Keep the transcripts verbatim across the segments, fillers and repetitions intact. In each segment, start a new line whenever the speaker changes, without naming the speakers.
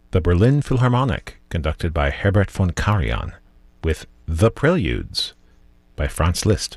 the Berlin Philharmonic, conducted by Herbert von Karajan, with The Preludes by Franz Liszt.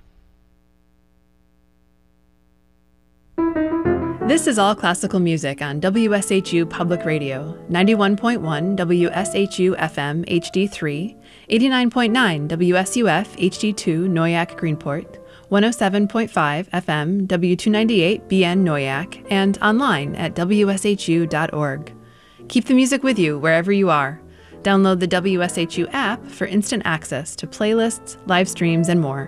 This is All Classical Music on W S H U Public Radio, ninety-one point one W S H U F M H D three, eighty-nine point nine W S U F H D two Noyak Greenport, one oh seven point five F M W two ninety-eight B N Noyak, and online at W S H U dot org. Keep the music with you wherever you are. Download the W S H U app for instant access to playlists, live streams, and more.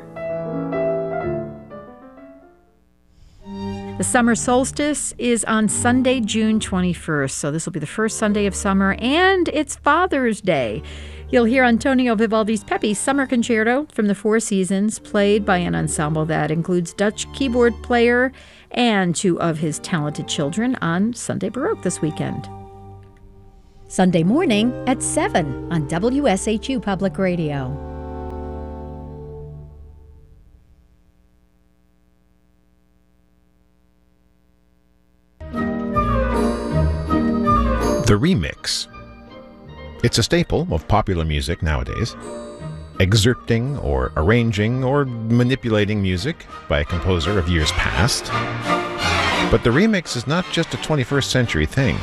The summer solstice is on Sunday, June twenty-first, so this will be the first Sunday of summer, and it's Father's Day. You'll hear Antonio Vivaldi's Pepe's Summer Concerto from the Four Seasons, played by an ensemble that includes Dutch keyboard player and two of his talented children on Sunday Baroque this weekend.
Sunday morning at seven on W S H U Public Radio.
The remix. It's a staple of popular music nowadays, excerpting or arranging or manipulating music by a composer of years past. But the remix is not just a twenty-first century thing.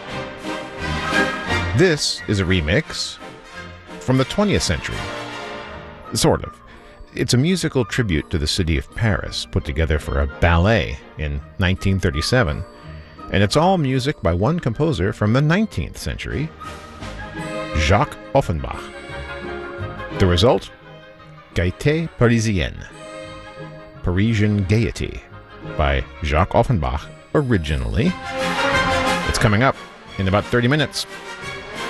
This is a remix from the twentieth century. Sort of. It's a musical tribute to the city of Paris, put together for a ballet in nineteen thirty-seven. And it's all music by one composer from the nineteenth century, Jacques Offenbach. The result? Gaieté Parisienne, Parisian Gaiety, by Jacques Offenbach originally. It's coming up in about thirty minutes.